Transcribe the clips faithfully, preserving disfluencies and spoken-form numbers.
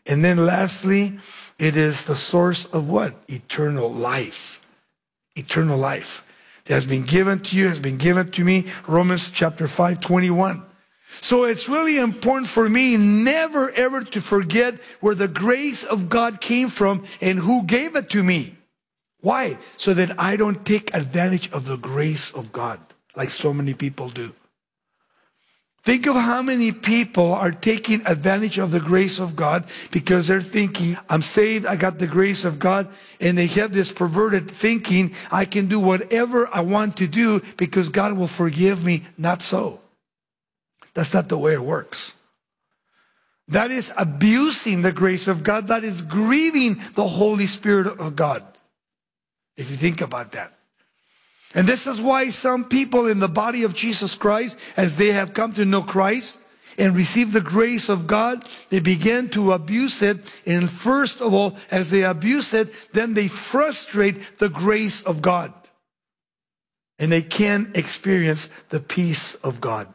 And then lastly, it is the source of what? Eternal life. Eternal life. It has been given to you, has been given to me. Romans chapter five, twenty-one. So it's really important for me never ever to forget where the grace of God came from and who gave it to me. Why? So that I don't take advantage of the grace of God like so many people do. Think of how many people are taking advantage of the grace of God because they're thinking, I'm saved, I got the grace of God, and they have this perverted thinking, I can do whatever I want to do because God will forgive me. Not so. That's not the way it works. That is abusing the grace of God. That is grieving the Holy Spirit of God, if you think about that. And this is why some people in the body of Jesus Christ, as they have come to know Christ and receive the grace of God, they begin to abuse it. And first of all, as they abuse it, then they frustrate the grace of God. And they can't experience the peace of God.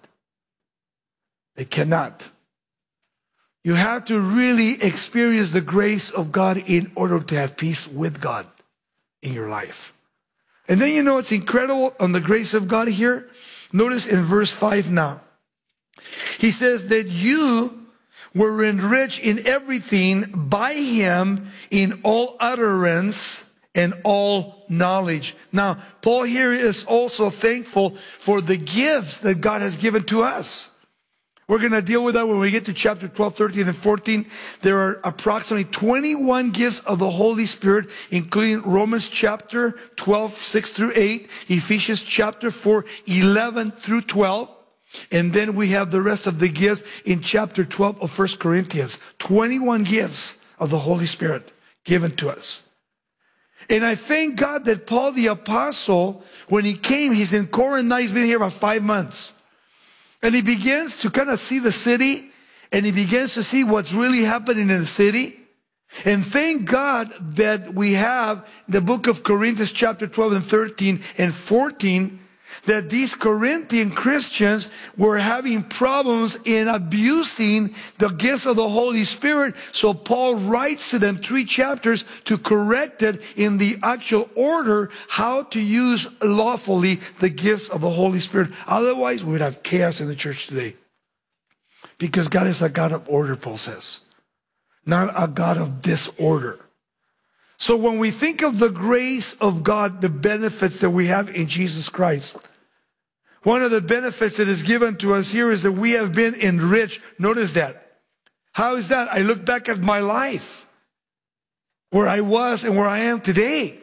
They cannot. You have to really experience the grace of God in order to have peace with God in your life. And then you know what's incredible on the grace of God here? Notice in verse five now. He says that you were enriched in everything by him in all utterance and all knowledge. Now, Paul here is also thankful for the gifts that God has given to us. We're going to deal with that when we get to chapter twelve, thirteen, and fourteen. There are approximately twenty-one gifts of the Holy Spirit, including Romans chapter twelve, six through eight, Ephesians chapter four, eleven through twelve. And then we have the rest of the gifts in chapter twelve of First Corinthians. twenty-one gifts of the Holy Spirit given to us. And I thank God that Paul the Apostle, when he came, he's in Corinth now, he's been here about five months. And he begins to kind of see the city, and he begins to see what's really happening in the city. And thank God that we have the book of Corinthians chapter twelve and thirteen and fourteen, that these Corinthian Christians were having problems in abusing the gifts of the Holy Spirit. So Paul writes to them three chapters to correct it in the actual order, how to use lawfully the gifts of the Holy Spirit. Otherwise, we would have chaos in the church today. Because God is a God of order, Paul says, not a God of disorder. So when we think of the grace of God, the benefits that we have in Jesus Christ, one of the benefits that is given to us here is that we have been enriched. Notice that. How is that? I look back at my life, where I was and where I am today.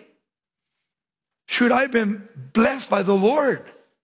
Should I have been blessed by the Lord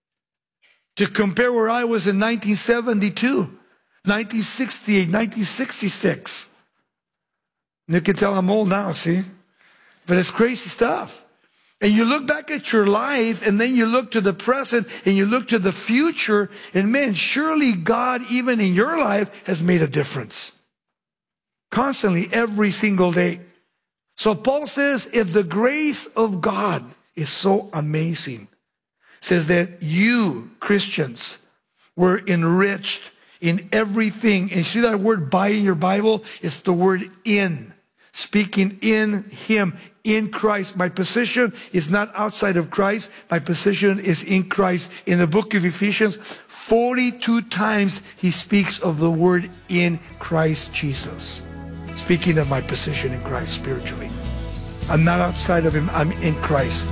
to compare where I was in nineteen seventy-two, nineteen sixty-eight, nineteen sixty-six. And you can tell I'm old now, see? But it's crazy stuff. And you look back at your life, and then you look to the present, and you look to the future, and man, surely God, even in your life, has made a difference. Constantly, every single day. So Paul says, if the grace of God is so amazing, says that you, Christians, were enriched in everything. And you see that word by in your Bible? It's the word in. Speaking in him, in Christ. My position is not outside of Christ. My position is in Christ. In the book of Ephesians, forty-two times he speaks of the word in Christ Jesus. Speaking of my position in Christ spiritually. I'm not outside of him, I'm in Christ.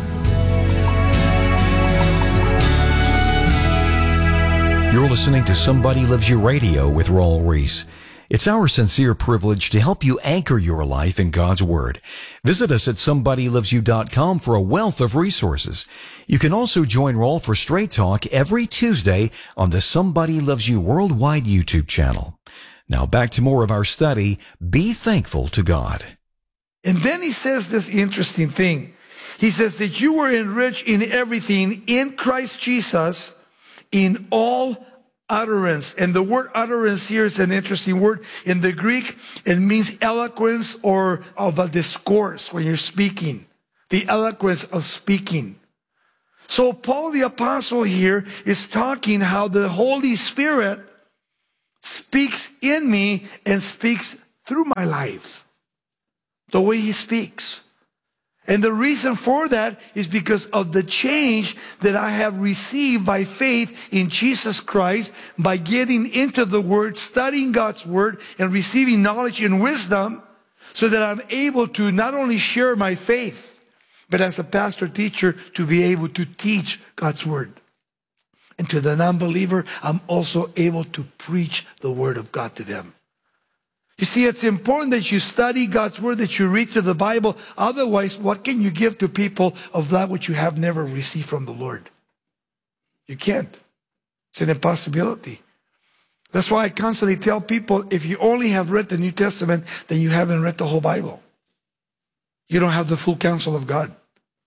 You're listening to Somebody Loves You Radio with Raul Ries. It's our sincere privilege to help you anchor your life in God's Word. Visit us at somebody loves you dot com for a wealth of resources. You can also join Raul for Straight Talk every Tuesday on the Somebody Loves You Worldwide YouTube channel. Now back to more of our study, Be Thankful to God. And then he says this interesting thing. He says that you were enriched in everything in Christ Jesus in all utterance. And the word utterance here is an interesting word. In the Greek, it means eloquence or of a discourse when you're speaking. The eloquence of speaking. So Paul the Apostle here is talking how the Holy Spirit speaks in me and speaks through my life, the way he speaks. And the reason for that is because of the change that I have received by faith in Jesus Christ, by getting into the Word, studying God's Word, and receiving knowledge and wisdom, so that I'm able to not only share my faith, but as a pastor teacher, to be able to teach God's Word. And to the non-believer, I'm also able to preach the Word of God to them. You see, it's important that you study God's Word, that you read through the Bible. Otherwise, what can you give to people of that which you have never received from the Lord? You can't. It's an impossibility. That's why I constantly tell people, if you only have read the New Testament, then you haven't read the whole Bible. You don't have the full counsel of God.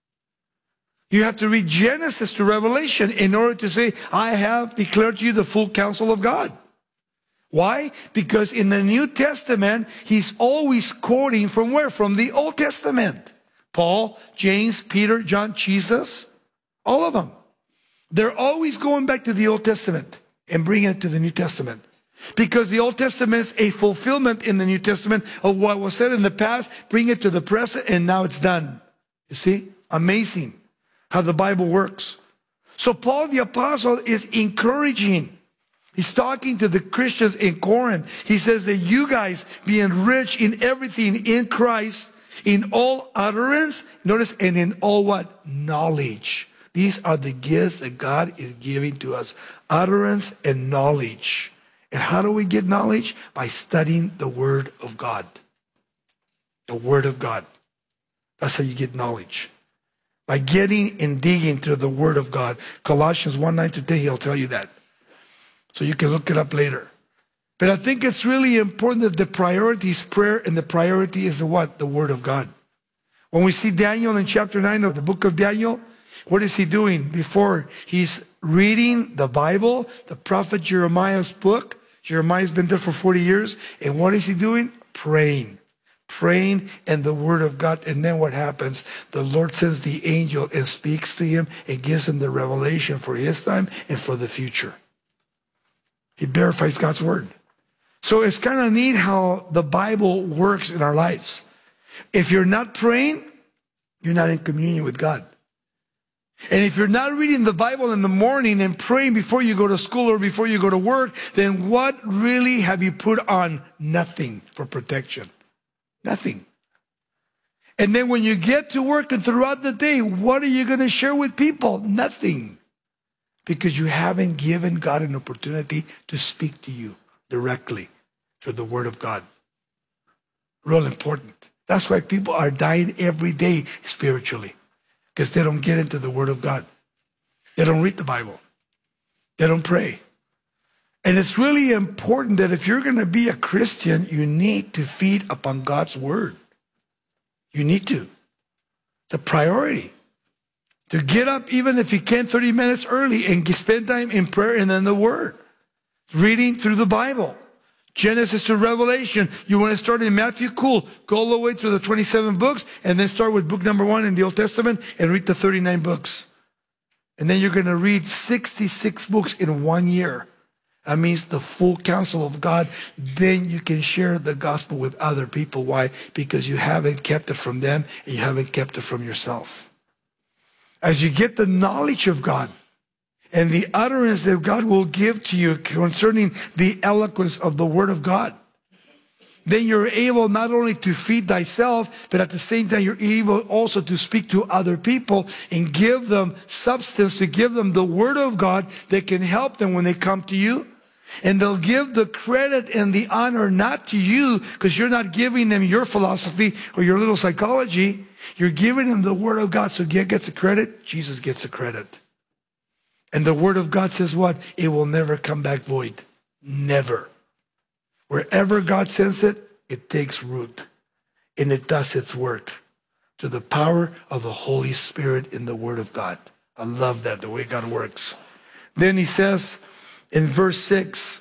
You have to read Genesis to Revelation in order to say, I have declared to you the full counsel of God. Why? Because in the New Testament, he's always quoting from where? From the Old Testament. Paul, James, Peter, John, Jesus, all of them. They're always going back to the Old Testament and bringing it to the New Testament. Because the Old Testament is a fulfillment in the New Testament of what was said in the past, bring it to the present, and now it's done. You see? Amazing how the Bible works. So Paul the Apostle is encouraging. He's talking to the Christians in Corinth. He says that you guys be enriched in everything in Christ, in all utterance, notice, and in all what? Knowledge. These are the gifts that God is giving to us. Utterance and knowledge. And how do we get knowledge? By studying the Word of God. The Word of God. That's how you get knowledge. By getting and digging through the Word of God. Colossians one, nine to ten, he'll tell you that. So you can look it up later. But I think it's really important that the priority is prayer, and the priority is the what? The Word of God. When we see Daniel in chapter nine of the book of Daniel, what is he doing? Before he's reading the Bible, the prophet Jeremiah's book. Jeremiah's been there for forty years. And what is he doing? Praying. Praying and the Word of God. And then what happens? The Lord sends the angel and speaks to him and gives him the revelation for his time and for the future. He verifies God's Word. So it's kind of neat how the Bible works in our lives. If you're not praying, you're not in communion with God. And if you're not reading the Bible in the morning and praying before you go to school or before you go to work, then what really have you put on? Nothing for protection. Nothing. And then when you get to work and throughout the day, what are you going to share with people? Nothing. Because you haven't given God an opportunity to speak to you directly through the Word of God. Real important. That's why people are dying every day spiritually. Because they don't get into the Word of God. They don't read the Bible. They don't pray. And it's really important that if you're going to be a Christian, you need to feed upon God's Word. You need to. The priority. To get up, even if you can, thirty minutes early and spend time in prayer and then the Word. Reading through the Bible. Genesis to Revelation. You want to start in Matthew? Cool. Go all the way through the twenty-seven books and then start with book number one in the Old Testament and read the thirty-nine books. And then you're going to read sixty-six books in one year. That means the full counsel of God. Then you can share the gospel with other people. Why? Because you haven't kept it from them and you haven't kept it from yourself. As you get the knowledge of God and the utterance that God will give to you concerning the eloquence of the Word of God, then you're able not only to feed thyself, but at the same time you're able also to speak to other people and give them substance, to give them the Word of God that can help them when they come to you. And they'll give the credit and the honor not to you, because you're not giving them your philosophy or your little psychology. You're giving them the Word of God. So God gets the credit, Jesus gets the credit. And the Word of God says what? It will never come back void. Never. Wherever God sends it, it takes root. And it does its work. To the power of the Holy Spirit in the Word of God. I love that, the way God works. Then he says in verse six,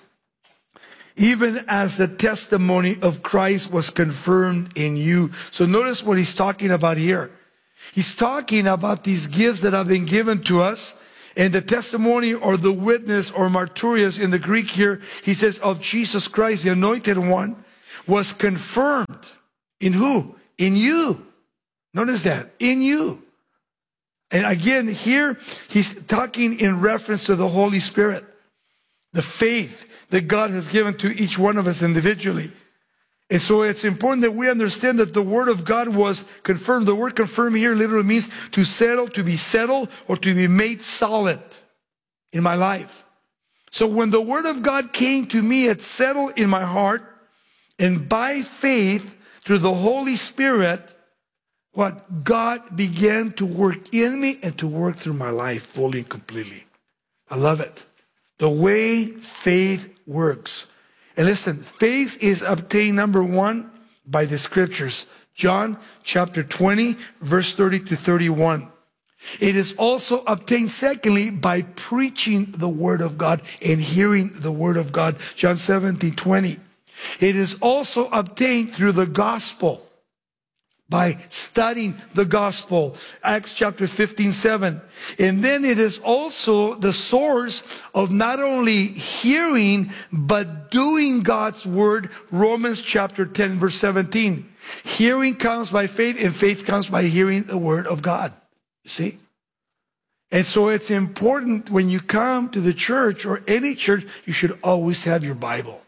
even as the testimony of Christ was confirmed in you. So notice what he's talking about here. He's talking about these gifts that have been given to us. And the testimony or the witness or martyrios in the Greek here, he says of Jesus Christ, the anointed one, was confirmed in who? In you. Notice that, in you. And again, here he's talking in reference to the Holy Spirit, the faith that God has given to each one of us individually. And so it's important that we understand that the word of God was confirmed. The word confirmed here literally means to settle, to be settled, or to be made solid in my life. So when the word of God came to me, it settled in my heart, and by faith, through the Holy Spirit, what God began to work in me and to work through my life fully and completely. I love it. The way faith works. And listen, faith is obtained, number one, by the scriptures. John chapter twenty, verse thirty to thirty-one. It is also obtained, secondly, by preaching the word of God and hearing the word of God. John seventeen, twenty. It is also obtained through the gospel, by studying the gospel. Acts chapter fifteen, seven. And then it is also the source of not only hearing, but doing God's word. Romans chapter ten, verse seventeen. Hearing comes by faith, and faith comes by hearing the word of God. You see? And so it's important when you come to the church or any church, you should always have your Bible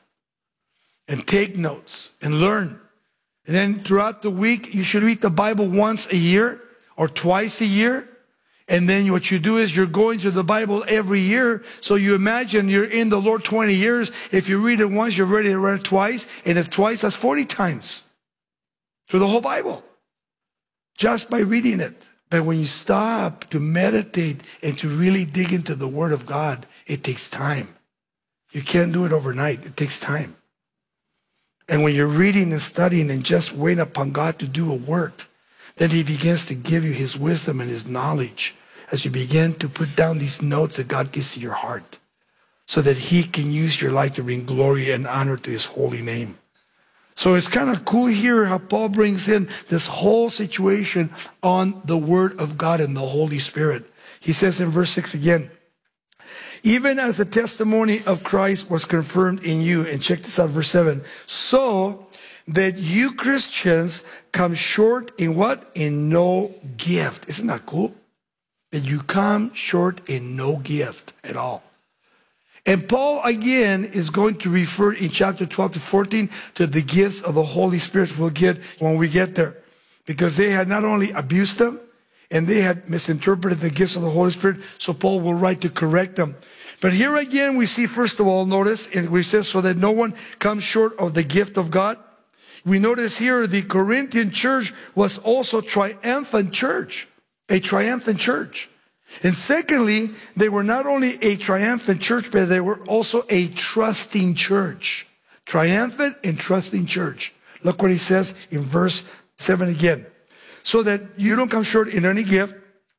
and take notes and learn. And then throughout the week, you should read the Bible once a year or twice a year. And then what you do is you're going through the Bible every year. So you imagine you're in the Lord twenty years. If you read it once, you're ready to read it twice. And if twice, that's forty times through the whole Bible, just by reading it. But when you stop to meditate and to really dig into the Word of God, it takes time. You can't do it overnight. It takes time. And when you're reading and studying and just wait upon God to do a work, then He begins to give you His wisdom and His knowledge as you begin to put down these notes that God gives to your heart so that He can use your life to bring glory and honor to His holy name. So it's kind of cool here how Paul brings in this whole situation on the Word of God and the Holy Spirit. He says in verse six again, even as the testimony of Christ was confirmed in you, and check this out, verse seven, so that you Christians come short in what? In no gift. Isn't that cool? That you come short in no gift at all. And Paul, again, is going to refer in chapter twelve to fourteen to the gifts of the Holy Spirit we'll get when we get there. Because they had not only abused them, and they had misinterpreted the gifts of the Holy Spirit, so Paul will write to correct them. But here again, we see, first of all, notice, and we says, so that no one comes short of the gift of God. We notice here the Corinthian church was also a triumphant church, a triumphant church. And secondly, they were not only a triumphant church, but they were also a trusting church. Triumphant and trusting church. Look what he says in verse seven again. So that you don't come short in any gift,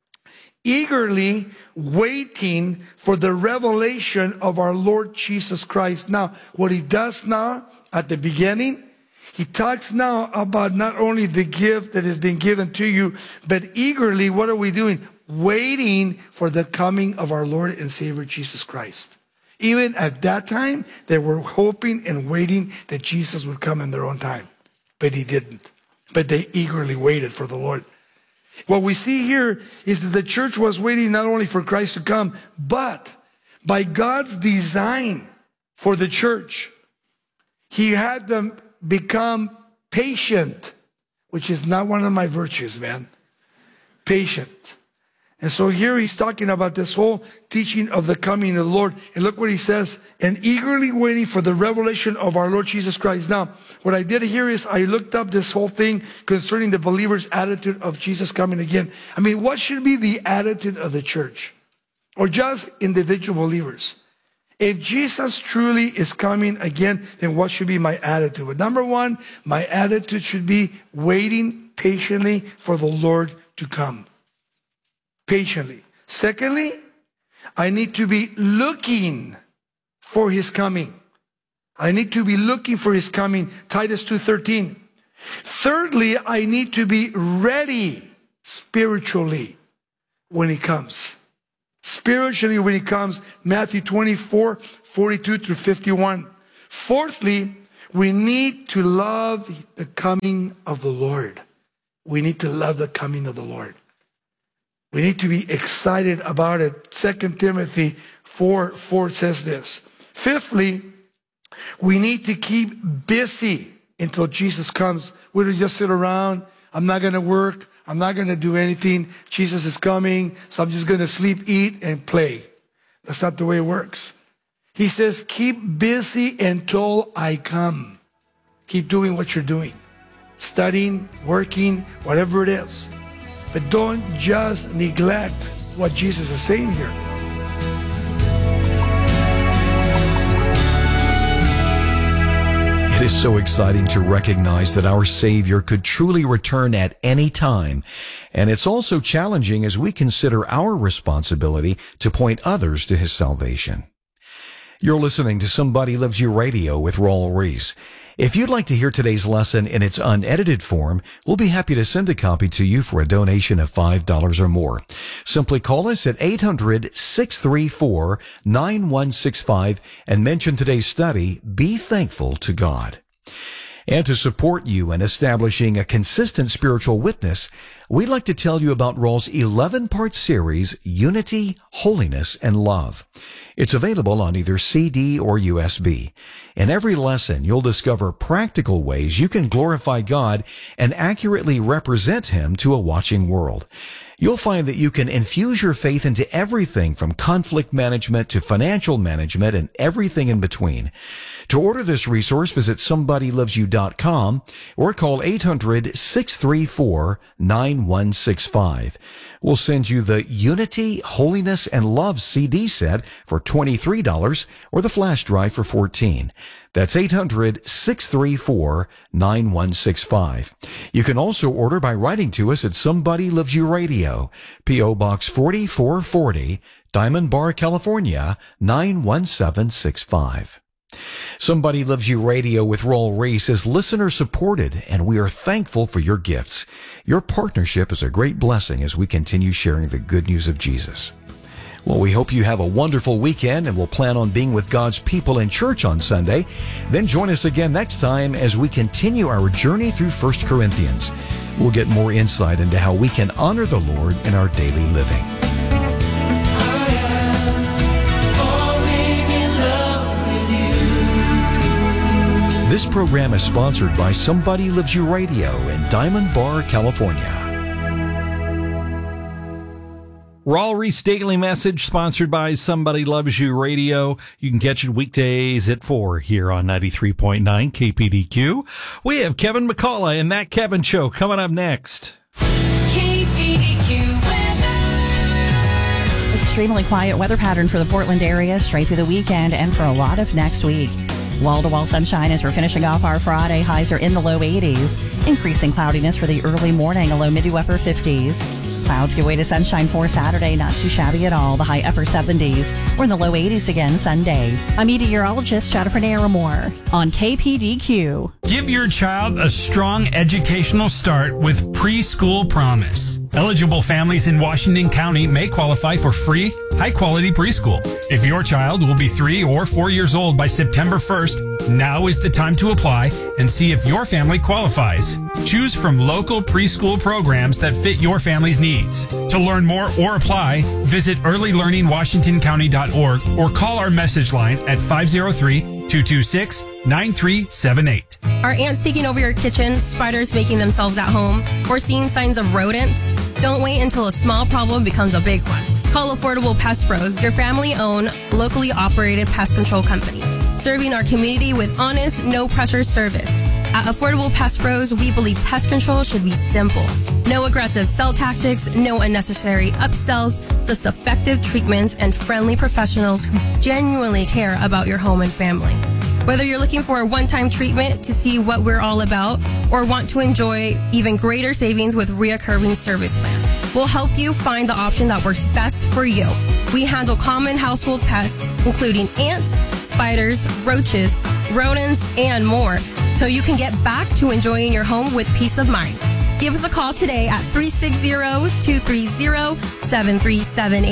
eagerly waiting for the revelation of our Lord Jesus Christ. Now, what he does now at the beginning, he talks now about not only the gift that has been given to you, but eagerly, what are we doing? Waiting for the coming of our Lord and Savior Jesus Christ. Even at that time, they were hoping and waiting that Jesus would come in their own time. But he didn't. But they eagerly waited for the Lord. What we see here is that the church was waiting not only for Christ to come, but by God's design for the church, he had them become patient, which is not one of my virtues, man. Patient. And so here he's talking about this whole teaching of the coming of the Lord. And look what he says, and eagerly waiting for the revelation of our Lord Jesus Christ. Now, what I did here is I looked up this whole thing concerning the believer's attitude of Jesus coming again. I mean, what should be the attitude of the church? Or just individual believers? If Jesus truly is coming again, then what should be my attitude? But number one, my attitude should be waiting patiently for the Lord to come. Patiently. Secondly, I need to be looking for his coming. I need to be looking for his coming. Titus two thirteen. Thirdly, I need to be ready spiritually when he comes. Spiritually when he comes. Matthew twenty-four, forty-two through fifty-one. Fourthly, We need to love the coming of the Lord. We need to love the coming of the Lord. We need to be excited about it. Second Timothy four four says this. Fifthly, we need to keep busy until Jesus comes. We don't just sit around. I'm not going to work. I'm not going to do anything. Jesus is coming, so I'm just going to sleep, eat, and play. That's not the way it works. He says, keep busy until I come. Keep doing what you're doing. Studying, working, whatever it is. But don't just neglect what Jesus is saying here. It is so exciting to recognize that our Savior could truly return at any time. And it's also challenging as we consider our responsibility to point others to His salvation. You're listening to Somebody Loves You Radio with Raul Ries. If you'd like to hear today's lesson in its unedited form, we'll be happy to send a copy to you for a donation of five dollars or more. Simply call us at eight hundred, six three four, nine one six five and mention today's study, Be Thankful to God. And to support you in establishing a consistent spiritual witness, we'd like to tell you about Raul's eleven-part series, Unity, Holiness, and Love. It's available on either C D or U S B. In every lesson, you'll discover practical ways you can glorify God and accurately represent Him to a watching world. You'll find that you can infuse your faith into everything from conflict management to financial management and everything in between. To order this resource, visit somebody loves you dot com or call eight hundred, six three four, nine one six five. We'll send you the Unity, Holiness, and Love C D set for twenty-three dollars or the flash drive for fourteen dollars. That's eight hundred, six three four, nine one six five. You can also order by writing to us at Somebody Loves You Radio, P O Box forty-four forty, Diamond Bar, California, nine one seven six five. Somebody Loves You Radio with Raul Ries is listener supported, and we are thankful for your gifts. Your partnership is a great blessing as we continue sharing the good news of Jesus. Well, we hope you have a wonderful weekend, and we'll plan on being with God's people in church on Sunday. Then join us again next time as we continue our journey through First Corinthians. We'll get more insight into how we can honor the Lord in our daily living. This program is sponsored by Somebody Loves You Radio in Diamond Bar, California. Raul Ries Daily Message, sponsored by Somebody Loves You Radio. You can catch it weekdays at four here on ninety-three point nine K P D Q. We have Kevin McCullough and That Kevin Show coming up next. K P D Q weather. Extremely quiet weather pattern for the Portland area straight through the weekend and for a lot of next week. Wall-to-wall sunshine as we're finishing off our Friday. Highs are in the low eighties. Increasing cloudiness for the early morning, a low mid to upper fifties. Clouds give way to sunshine for Saturday, not too shabby at all. The high upper seventies. We're in the low eighties again Sunday. I'm meteorologist Jennifer Naramore on K P D Q. Give your child a strong educational start with Preschool Promise. Eligible families in Washington County may qualify for free, high-quality preschool. If your child will be three or four years old by September first, now is the time to apply and see if your family qualifies. Choose from local preschool programs that fit your family's needs. To learn more or apply, visit early learning washington county dot org or call our message line at five oh three, two two six, nine three seven eight. Are ants taking over your kitchen, spiders making themselves at home, or seeing signs of rodents? Don't wait until a small problem becomes a big one. Call Affordable Pest Pros, your family-owned, locally operated pest control company, serving our community with honest, no-pressure service. At Affordable Pest Pros, we believe pest control should be simple. No aggressive sell tactics, no unnecessary upsells, just effective treatments and friendly professionals who genuinely care about your home and family. Whether you're looking for a one-time treatment to see what we're all about or want to enjoy even greater savings with reoccurring service plan, we'll help you find the option that works best for you. We handle common household pests, including ants, spiders, roaches, rodents, and more, so you can get back to enjoying your home with peace of mind. Give us a call today at three six zero, two three zero, seven three seven eight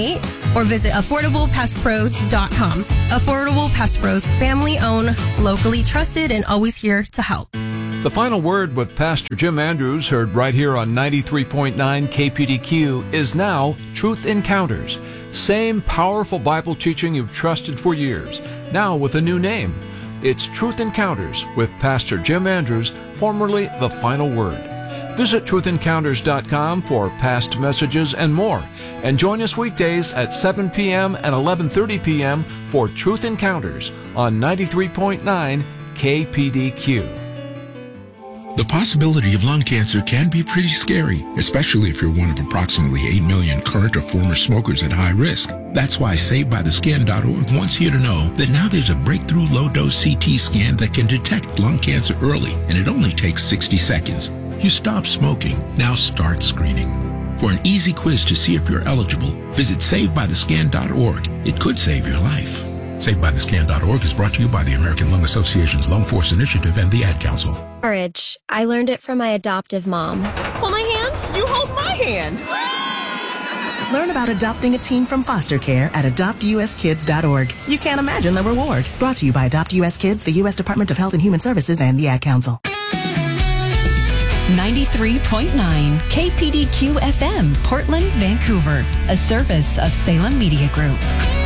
or visit affordable pest pros dot com. Affordable Pest Pros, family owned, locally trusted, and always here to help. The Final Word with Pastor Jim Andrews, heard right here on ninety-three point nine K P D Q, is now Truth Encounters. Same powerful Bible teaching you've trusted for years, now with a new name. It's Truth Encounters with Pastor Jim Andrews, formerly The Final Word. Visit truth encounters dot com for past messages and more. And join us weekdays at seven p.m. and eleven thirty p.m. for Truth Encounters on ninety-three point nine K P D Q. The possibility of lung cancer can be pretty scary, especially if you're one of approximately eight million current or former smokers at high risk. That's why Saved By The Scan dot org wants you to know that now there's a breakthrough low-dose C T scan that can detect lung cancer early, and it only takes sixty seconds. You stop smoking, now start screening. For an easy quiz to see if you're eligible, visit Saved By The Scan dot org. It could save your life. Saved By The Scan dot org is brought to you by the American Lung Association's Lung Force Initiative and the Ad Council. Courage. I learned it from my adoptive mom. Hold my hand. You hold my hand. Learn about adopting a teen from foster care at adopt U S kids dot org. You can't imagine the reward. Brought to you by Adopt U S Kids, the U S Department of Health and Human Services, and the Ad Council. ninety-three point nine K P D Q F M, Portland, Vancouver, a service of Salem Media Group.